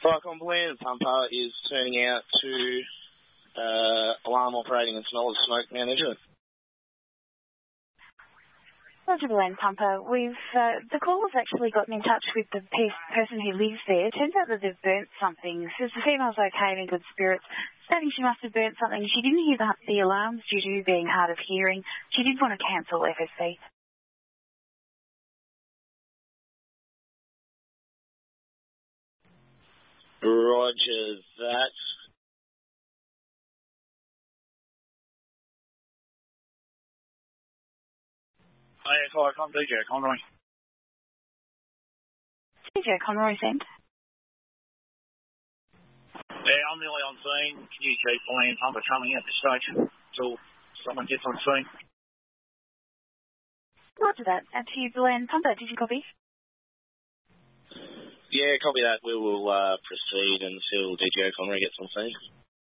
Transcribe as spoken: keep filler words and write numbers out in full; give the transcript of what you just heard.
Vicon Bland Pumper is turning out to uh, alarm operating and smell of smoke manager. Roger Bland Pumper, we've, uh, the caller's actually gotten in touch with the pe- person who lives there. It turns out that they've burnt something. Says the female's okay and in good spirits. Stating she must have burnt something. She didn't hear the, the alarms due to being hard of hearing. She did want to cancel F S C. Roger that. Hey, it's like I'm D J Conroy. D J Conroy sent. Yeah, I'm nearly on scene. Can you keep Bland Pumper coming out this stage until someone gets on scene? Roger that. And to you, Bland Pumper, did you copy? Yeah, copy that. We will uh, proceed until D J Conroy gets on scene.